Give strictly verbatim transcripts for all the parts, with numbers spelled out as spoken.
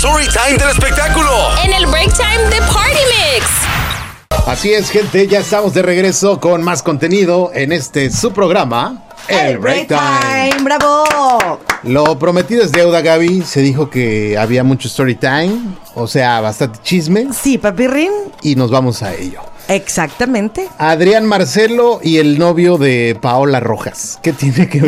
story time del espectáculo. En el break time de Party Mix. Así es, gente, ya estamos de regreso con más contenido en este su programa, El Break Time. ¡Bravo! Lo prometido es deuda, Gaby. Se dijo que había mucho story time, o sea, bastante chisme. Sí, papirrín. Y nos vamos a ello. Exactamente. Adrián Marcelo y el novio de Paola Rojas. ¿Qué tiene que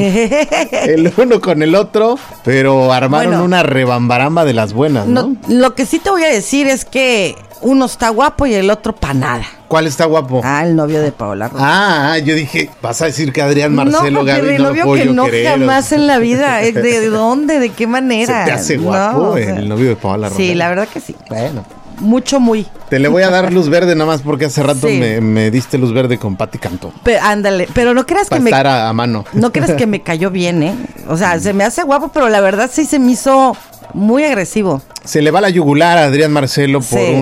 ver el uno con el otro? Pero armaron bueno, una rebambaramba de las buenas, ¿no? ¿no? Lo que sí te voy a decir es que uno está guapo y el otro pa' nada. ¿Cuál está guapo? Ah, el novio de Paola Rojas. Ah, yo dije, vas a decir que Adrián Marcelo, no, Gaby, el no novio lo puedo que no querer, jamás o sea. En la vida. ¿De dónde? ¿De qué manera? ¿Se te hace guapo no, o sea, el novio de Paola Rojas? Sí, la verdad que sí. Bueno. Mucho, muy. Te le voy a dar luz verde nada más porque hace rato sí. me, me diste luz verde con Pati Cantú. Pero, ándale, pero no creas pa que me... estar a, a mano. No creas que me cayó bien, ¿eh? O sea, se me hace guapo, pero la verdad sí se me hizo muy agresivo. Se le va la yugular a Adrián Marcelo por sí.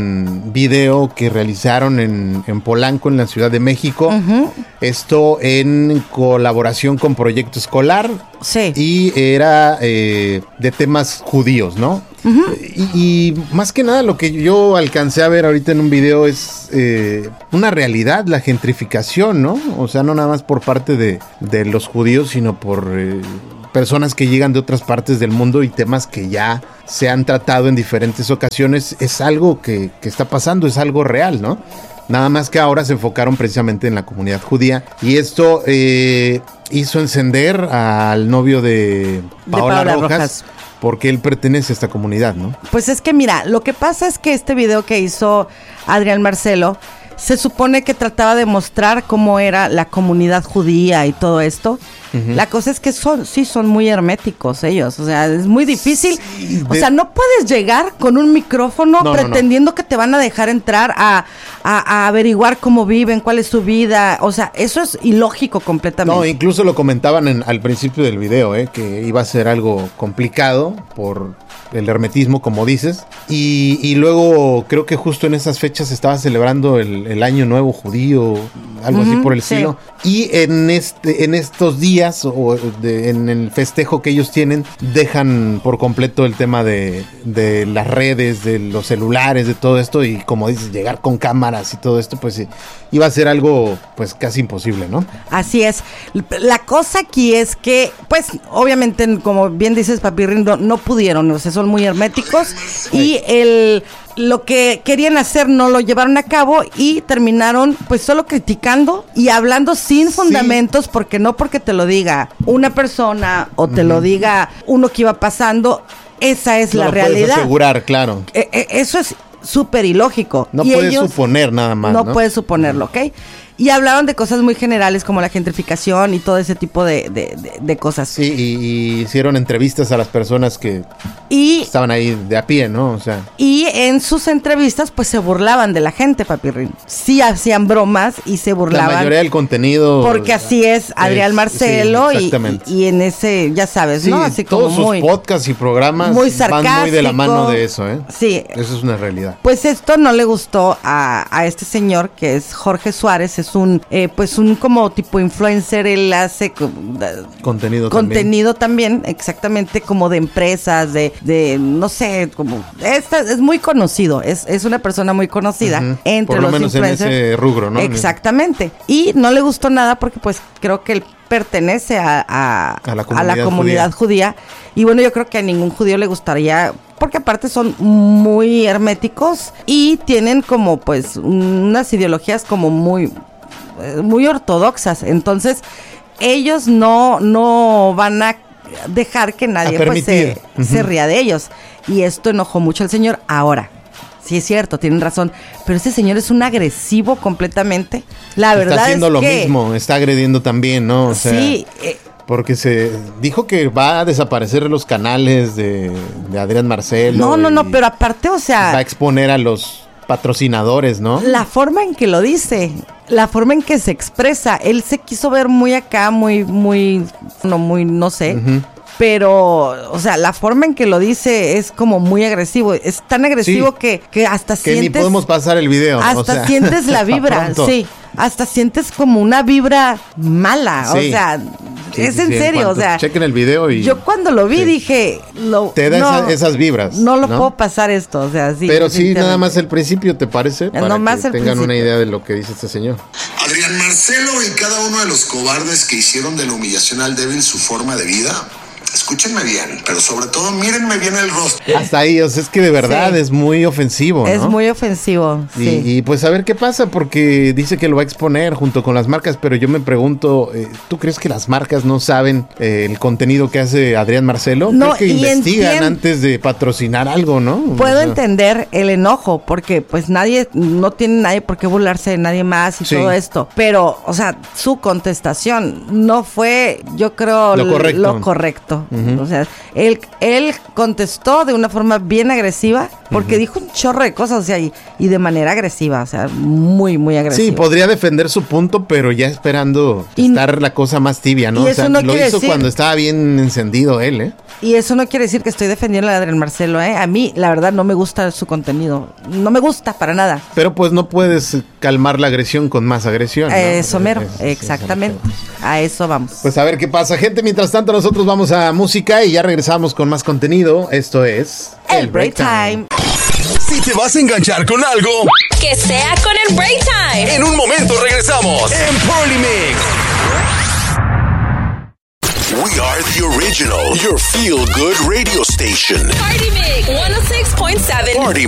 un video que realizaron en, en Polanco, en la Ciudad de México. Uh-huh. Esto en colaboración con Proyecto Escolar. Sí. Y era eh, de temas judíos, ¿no? Uh-huh. Y, y más que nada lo que yo alcancé a ver ahorita en un video es eh, una realidad, la gentrificación, ¿no? O sea, no nada más por parte de, de los judíos, sino por eh, personas que llegan de otras partes del mundo y temas que ya se han tratado en diferentes ocasiones. Es algo que, que está pasando, es algo real, ¿no? Nada más que ahora se enfocaron precisamente en la comunidad judía. Y esto eh, hizo encender al novio de Paola, de Paola Rojas, Rojas. Porque él pertenece a esta comunidad, ¿no? Pues es que mira, lo que pasa es que este video que hizo Adrián Marcelo se supone que trataba de mostrar cómo era la comunidad judía y todo esto. Uh-huh. La cosa es que son, sí son muy herméticos ellos, o sea, es muy difícil. Sí, de... O sea, no puedes llegar con un micrófono no, pretendiendo no, no. que te van a dejar entrar a, a, a averiguar cómo viven, cuál es su vida. O sea, eso es ilógico completamente. No, incluso lo comentaban en, al principio del video, ¿eh? Que iba a ser algo complicado por el hermetismo, como dices. Y, y luego creo que justo en esas fechas estaba celebrando el, el Año Nuevo Judío, algo uh-huh, así por el sí. estilo. Y en este, en estos días, o de, en el festejo que ellos tienen, dejan por completo el tema de, de las redes, de los celulares, de todo esto. Y como dices, llegar con cámaras y todo esto, pues iba a ser algo pues casi imposible, ¿no? Así es. La cosa aquí es que, pues, obviamente, como bien dices, Papirrín, no, no pudieron, o sea, son muy herméticos. Sí. Y el... lo que querían hacer no lo llevaron a cabo y terminaron pues solo criticando y hablando sin fundamentos, sí. Porque no porque te lo diga una persona o te uh-huh. lo diga uno que iba pasando, esa es no la lo realidad. Puedes asegurar, claro. Eh, eh, eso es súper ilógico. No y puedes ellos, suponer nada más, ¿no? No puedes suponerlo, ¿ok? Y hablaron de cosas muy generales como la gentrificación y todo ese tipo de, de, de, de cosas. Sí, y, y hicieron entrevistas a las personas que y, estaban ahí de a pie, ¿no? O sea. Y en sus entrevistas, pues se burlaban de la gente, Papirrín. Sí hacían bromas y se burlaban. La mayoría del contenido. Porque así es Adrián es, Marcelo sí, y, y en ese, ya sabes, sí, ¿no? Así todos como muy, sus podcasts y programas muy sarcástico, van muy de la mano de eso, ¿eh? Sí. Eso es una realidad. Pues esto no le gustó a, a este señor que es Jorge Suárez, es un, eh, pues un como tipo influencer, él hace contenido contenido también. también, exactamente, como de empresas, de, de no sé, como, es, es muy conocido, es, es una persona muy conocida uh-huh. entre Por lo los menos influencers. En ese rubro, ¿no? Exactamente. Y no le gustó nada porque pues creo que él pertenece a, a, a la comunidad, a la comunidad judía. judía. Y bueno, yo creo que a ningún judío le gustaría, porque aparte son muy herméticos y tienen como pues unas ideologías como muy, muy ortodoxas. Entonces, ellos no, no van a dejar que nadie pues se, uh-huh. se ría de ellos. Y esto enojó mucho al señor. Ahora, sí es cierto, tienen razón, pero ese señor es un agresivo completamente. La verdad está haciendo es lo que, mismo, está agrediendo también, ¿no? O sea, sí. Eh, porque se dijo que va a desaparecer los canales de, de Adrián Marcelo. No, no, no, pero aparte, o sea, va a exponer a los patrocinadores, ¿no? La forma en que lo dice, la forma en que se expresa, él se quiso ver muy acá, muy, muy, no, muy, no sé. Uh-huh. pero, o sea, la forma en que lo dice es como muy agresivo. Es tan agresivo sí, que, que hasta que sientes... Que ni podemos pasar el video. Hasta o sea, sientes la vibra, sí. Hasta sientes como una vibra mala, sí. o sea, sí, es sí, en sí, serio, en o sea. Chequen el video y... Yo cuando lo vi sí. dije... Lo, te da no, esa, esas vibras. No lo ¿no? puedo pasar esto, o sea, sí. Pero sí, nada más el principio, ¿te parece? Para no más que el tengan principio. una idea de lo que dice este señor. Adrián Marcelo y cada uno de los cobardes que hicieron de la humillación al débil su forma de vida. Escúchenme bien, pero sobre todo mírenme bien el rostro. Hasta ahí, o sea, es que de verdad sí. es muy ofensivo, ¿no? Es muy ofensivo, y, sí. Y pues a ver qué pasa, porque dice que lo va a exponer junto con las marcas, pero yo me pregunto, eh, ¿tú crees que las marcas no saben eh, el contenido que hace Adrián Marcelo? No, Creo que investigan entiendo. antes de patrocinar algo, ¿no? Puedo o sea, entender el enojo, porque pues nadie, no tiene nadie por qué burlarse de nadie más y sí. todo esto, pero, o sea, su contestación no fue, yo creo, lo correcto. Lo correcto. Uh-huh. O sea, Él, él contestó de una forma bien agresiva porque uh-huh. dijo un chorro de cosas, o sea, y, y de manera agresiva, o sea, muy, muy agresiva. Sí, podría defender su punto, pero ya esperando y, estar la cosa más tibia, ¿no? Y eso o sea, no lo hizo decir, cuando estaba bien encendido él, ¿eh? Y eso no quiere decir que estoy defendiendo a Adrián Marcelo, ¿eh? A mí, la verdad, no me gusta su contenido. No me gusta para nada. Pero pues no puedes calmar la agresión con más agresión, ¿no? Eso mero, es, exactamente. Es, es a eso vamos. Pues a ver qué pasa, gente. Mientras tanto, nosotros vamos a música y ya regresamos con más contenido. Esto es El Break Time. Si te vas a enganchar con algo, que sea con el Break Time. En un momento regresamos en Party Mix. We are the original, your feel-good radio station. Party Mix one oh six point seven. Party